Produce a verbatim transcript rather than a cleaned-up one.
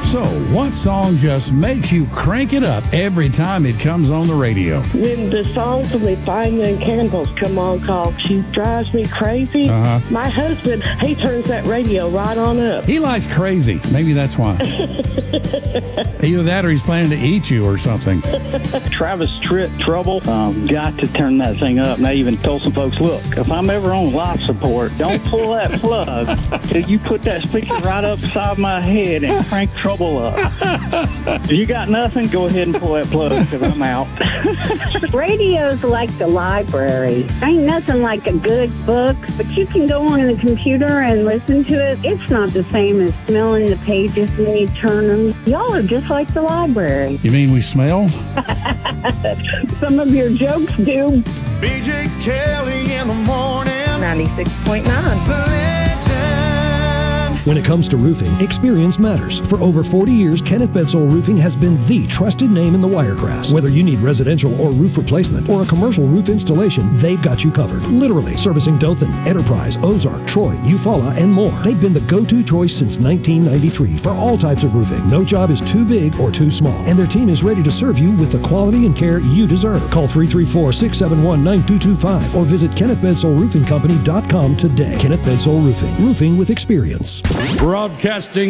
So, what song just makes you crank it up every time it comes on the radio? When the song from the Fireman Candles come on called She Drives Me Crazy, Uh-huh. my husband, he turns that radio right on up. He likes crazy. Maybe that's why. Either that or he's planning to eat you or something. Travis Tritt Trouble, um, got to turn that thing up. And I even told some folks, look, if I'm ever on life support, don't pull that plug till you put that speaker right up beside my head and crank Trouble up. If you got nothing, go ahead and pull that plug because I'm out. Radio's like the library. Ain't nothing like a good book, but you can go on the computer and listen to it. It's not the same as smelling the pages when you turn them. Y'all are just like the library. You mean we smell? Some of your jokes do. B J Kelly in the morning. ninety-six point nine. The legend. When it comes to roofing, experience matters. For over forty years, Kenneth Bedsole Roofing has been the trusted name in the Wiregrass. Whether you need residential or roof replacement or a commercial roof installation, they've got you covered. Literally, servicing Dothan, Enterprise, Ozark, Troy, Eufaula, and more. They've been the go-to choice since nineteen ninety-three for all types of roofing. No job is too big or too small, and their team is ready to serve you with the quality and care you deserve. Call three three four, six seven one, nine two two five or visit Kenneth Bedsole Roofing Company dot com today. Kenneth Bedsole Roofing. Roofing with experience. Broadcasting